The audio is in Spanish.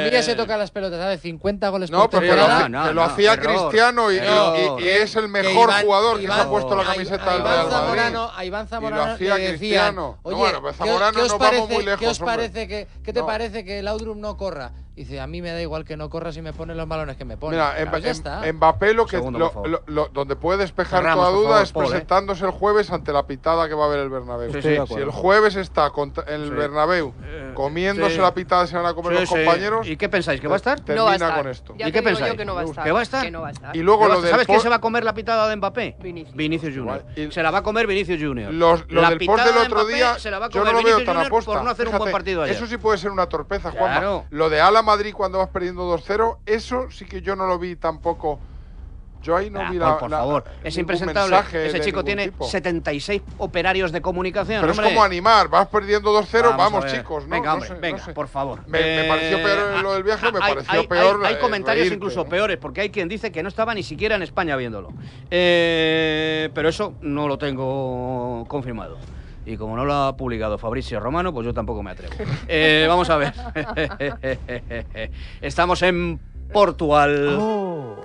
comillas se toca las pelotas, ¿sabes? 50 goles No, por pero temporada. que lo hacía error. Cristiano y Error. es el mejor jugador que se ha puesto la a camiseta del Iván Real Madrid. Zamorano, a Iván Y lo Zamorano hacía le decían, Cristiano. oye, No, bueno, pues Zamorano ¿qué os no vamos parece, muy lejos, ¿qué os hombre. parece qué te No. parece que Laudrup no corra? Dice, a mí me da igual que no corra si me pone los balones que me pone. Mira, Pues ya está. Mbappé Segundo, por favor. donde puede despejar Cerramos, toda por duda favor, es Paul, presentándose el jueves ante la pitada que va a haber el Bernabéu. Sí, Estoy de sí. acuerdo. Si el jueves está en el Sí. Bernabéu comiéndose sí. la pitada se van a comer Sí, los sí. compañeros, ¿Y qué pensáis? ¿Que va a estar? No va a termina estar. con esto. Ya ¿Y te qué digo pensáis? yo que no va a estar. ¿Que va a estar? Que no va a estar. Y luego lo del ¿Sabes quién post- se va a comer la pitada de Mbappé? Vinicius. Junior. Igual. Y- Se la va a comer Vinicius Junior. Lo La del post pitada del de otro Mbappé día se la va a yo comer no lo veo Vinicius tan Junior aposta. por no hacer un buen partido ayer. Eso sí puede ser una torpeza, Juanma. Claro. Lo de Ala Madrid cuando vas perdiendo 2-0, eso sí que yo no lo vi tampoco. Yo ahí no vi Por favor, es ningún impresentable. mensaje Ese de chico ningún tiene tipo. 76 operarios de comunicación. Pero es hombre. como animar, vas perdiendo 2-0, vamos a ver. chicos, ¿no? Venga, No hombre, sé, venga, no sé. por favor. Me pareció peor lo del viaje, me pareció hay, peor. Hay comentarios reírte, incluso ¿no? peores, porque hay quien dice que no estaba ni siquiera en España viéndolo. Pero eso no lo tengo confirmado. Y como no lo ha publicado Fabrizio Romano, pues yo tampoco me atrevo. Vamos a ver. Estamos en Portugal.